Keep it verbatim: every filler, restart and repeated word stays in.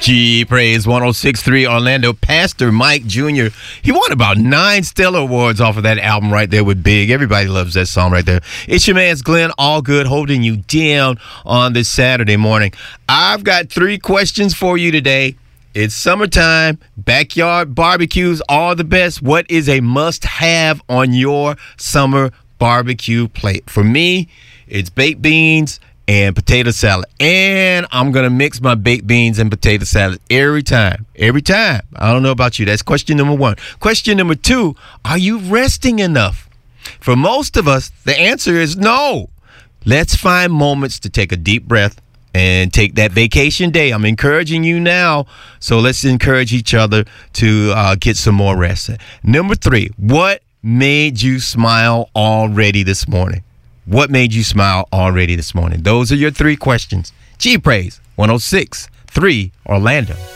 G Praise one oh six point three Orlando. Pastor Mike Junior He won about nine Stellar Awards off of that album right there with Big. Everybody loves that song right there. It's your man's Glenn Allgood holding you down on this Saturday morning. I've got three questions for you today. It's summertime. Backyard barbecues are the best. What is a must-have on your summer barbecue plate? For me, it's baked beans and potato salad. And I'm going to mix my baked beans and potato salad every time. Every time. I don't know about you. That's question number one. Question number two, are you resting enough? For most of us, the answer is no. Let's find moments to take a deep breath and take that vacation day. I'm encouraging you now, so let's encourage each other to uh, get some more rest. Number three, what made you smile already this morning? What made you smile already this morning? Those are your three questions. G Praise one oh six point three Orlando.